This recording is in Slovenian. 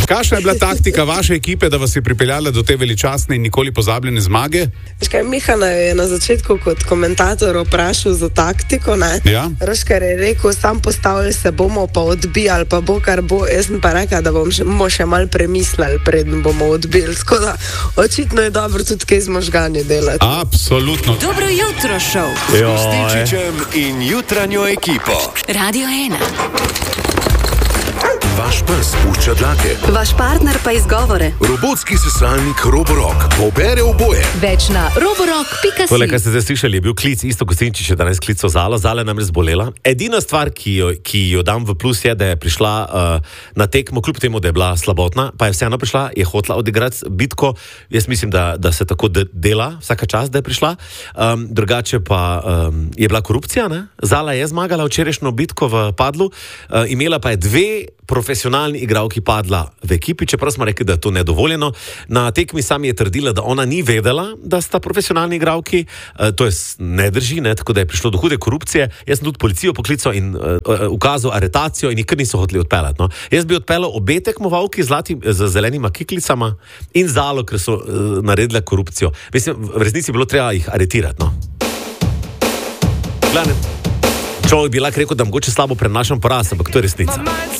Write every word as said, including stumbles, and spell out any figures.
Kakšna je bila taktika vaše ekipe, da vas je pripeljala do te veličastne in nikoli pozabljene zmage? Škaj, Mihana je na začetku kot komentator vprašal za taktiko, ne? Ja. Roškar je rekel, sam postavili se bomo pa odbijali, pa bo kar bo. Jaz sem pa rekla, da bom še, bomo še mal premislili, preden bomo odbili. Tako da očitno je dobro tudi kaj z možgani delati. Absolutno. Dobro jutro, šov. S Tičičem in jutranjo ekipo. Radio ena. Vaš pes pušča dlake. Vaš partner pa izgovore. Robotski sesalnik Roborock pobere oboje. Več na roborock pika si. Tole, kar ste zdaj slišali, je bil klic, isto Kosinčič je danes klical Zalo. Zala je namreč zbolela. Edina stvar, ki jo, ki jo dam v plus, je, da je prišla uh, na tekmo, kljub temu, da je bila slabotna, pa je vseeno prišla, je hotela odigrati bitko. Jaz mislim, da, da se tako de- dela vsaka čas, da je prišla. Um, drugače pa um, je bila korupcija, ne? Zala je zmagala včerajšnjo bitko v padlu, uh, imela pa je dve profesionalni igralki padla v ekipi, čeprav smo rekli, da je to nedovoljeno. Na tekmi sami je trdila, da ona ni vedela, da sta profesionalni igralki. E, to je ne drži, ne, tako da je prišlo do hude korupcije. Jaz sem tudi policijo poklical in uh, ukazal aretacijo in nikar niso hoteli odpeljati. No. Jaz bi odpeljal obe tekmovalki z, zlatim, z zelenima kiklicama in Zalo, ker so uh, naredile korupcijo. Mislim, v resnici bilo treba jih aretirati. No. Gledam, človek bi lahko rekel, da mogoče slabo prenašam poraz, ampak to je resnica.